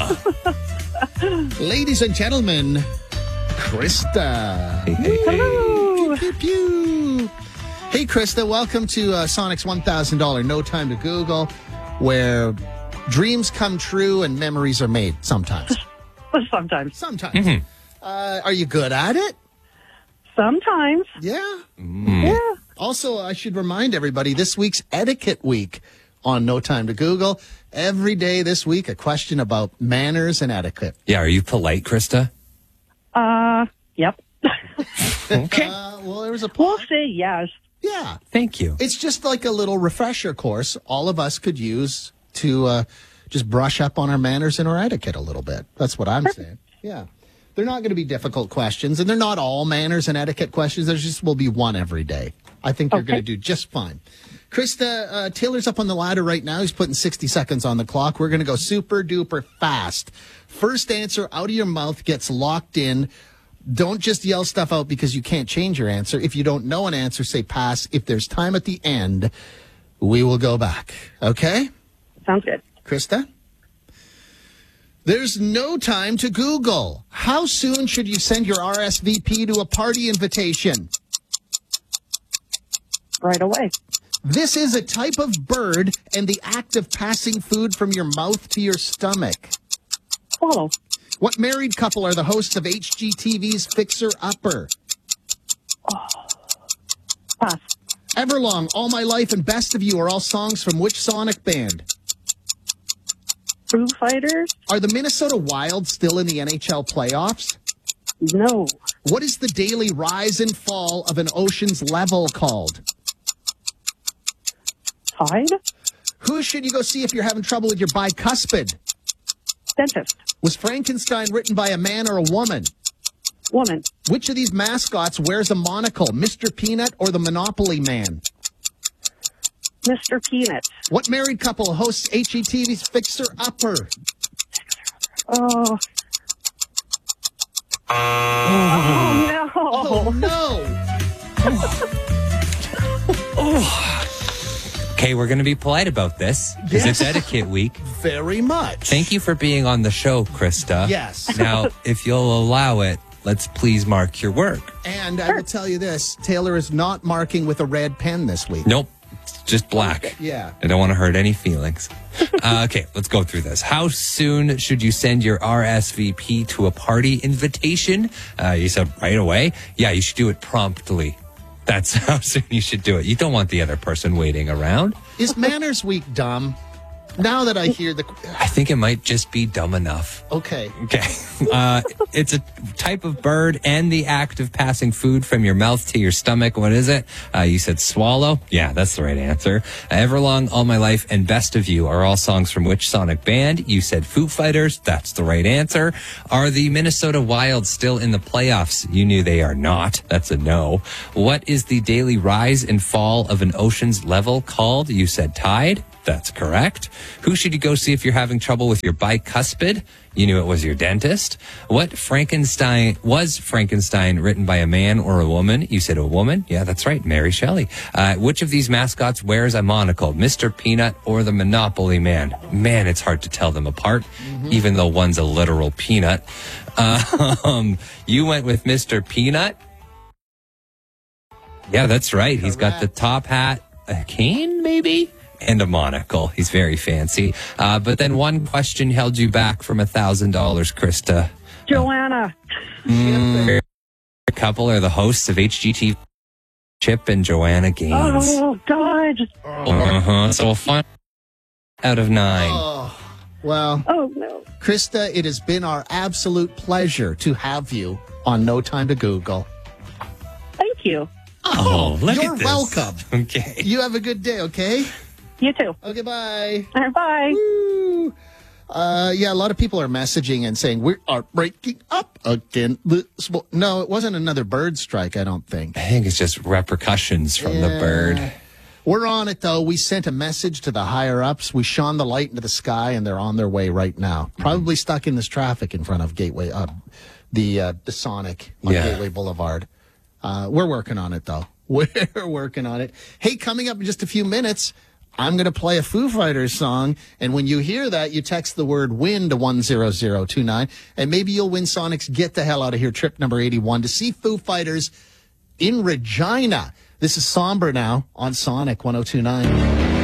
Ladies and gentlemen, Krista. Hello. Pew, pew, pew. Hey, Krista, welcome to Sonic's $1,000 No Time to Google, where dreams come true and memories are made sometimes. Sometimes. Sometimes. Are you good at it? Sometimes. Yeah. Yeah. Also, I should remind everybody, this week's Etiquette Week on No Time to Google. Every day this week, a question about manners and etiquette. Yeah, are you polite, Krista? Yep. Okay. Well, there was a We'll say yes. Yeah. Thank you. It's just like a little refresher course all of us could use to just brush up on our manners and our etiquette a little bit. That's what I'm saying. Yeah. They're not going to be difficult questions, and they're not all manners and etiquette questions. There just will be one every day. I think you're going to do just fine. Krista, Taylor's up on the ladder right now. He's putting 60 seconds on the clock. We're going to go super duper fast. First answer out of your mouth gets locked in. Don't just yell stuff out because you can't change your answer. If you don't know an answer, say pass. If there's time at the end, we will go back. Okay? Sounds good. Krista? There's no time to Google. How soon should you send your RSVP to a party invitation? Right away. This is a type of bird and the act of passing food from your mouth to your stomach. Swallow. What married couple are the hosts of HGTV's Fixer Upper? Pass. Everlong, All My Life, and Best of You are all songs from which Sonic band? Foo Fighters? Are the Minnesota Wild still in the NHL playoffs? No. What is the daily rise and fall of an ocean's level called? Tide? Who should you go see if you're having trouble with your bicuspid? Dentist. Was Frankenstein written by a man or a woman? Woman. Which of these mascots wears a monocle, Mr. Peanut or the Monopoly Man? Mr. Peanut. What married couple hosts HGTV's Fixer Upper? Oh. Oh, No. no. Okay, we're going to be polite about this because Yes. it's Etiquette Week. Very much. Thank you for being on the show, Krista. Yes. Now, if you'll allow it, let's please mark your work. And I will tell you this, Taylor is not marking with a red pen this week. Nope, it's just black. Yeah. I don't want to hurt any feelings. Okay, let's go through this. How soon should you send your RSVP to a party invitation? You said right away. Yeah, you should do it promptly. That's how soon you should do it. You don't want the other person waiting around. Is Manners Week dumb? Now that I hear the... I think it might just be dumb enough. Okay. Okay. It's a type of bird and the act of passing food from your mouth to your stomach. What is it? You said swallow. Yeah, that's the right answer. Everlong, All My Life, and Best of You are all songs from which Sonic band? You said Foo Fighters. That's the right answer. Are the Minnesota Wild still in the playoffs? You knew they are not. That's a no. What is the daily rise and fall of an ocean's level called? You said tide. That's correct. Who should you go see if you're having trouble with your bicuspid? You knew it was your dentist. Was Frankenstein written by a man or a woman? You said a woman. Yeah, that's right. Mary Shelley. Which of these mascots wears a monocle? Mr. Peanut or the Monopoly Man? Man, it's hard to tell them apart, even though one's a literal peanut. You went with Mr. Peanut? Yeah, that's right. He's got the top hat, a cane maybe? And a monocle. He's very fancy. But then one question held you back from $1,000, Krista. Joanna. A couple are the hosts of HGTV, Chip and Joanna Gaines. Oh, God. So a fun out of 9. Oh, well, Oh, no. Krista, it has been our absolute pleasure to have you on No Time to Google. Thank you. Oh, look You're at this. welcome. Okay. You have a good day, okay? You too. Okay, bye. All right, bye. Woo. Yeah, a lot of people are messaging and saying, we are breaking up again. No, it wasn't another bird strike, I don't think. I think it's just repercussions from the bird. We're on it, though. We sent a message to the higher-ups. We shone the light into the sky, and they're on their way right now. Probably stuck in this traffic in front of Gateway, the Sonic on Gateway Boulevard. We're working on it, though. We're working on it. Hey, coming up in just a few minutes, I'm going to play a Foo Fighters song, and when you hear that, you text the word WIN to 10029, and maybe you'll win Sonic's Get the Hell Out of Here trip number 81 to see Foo Fighters in Regina. This is Somber now on Sonic 102.9.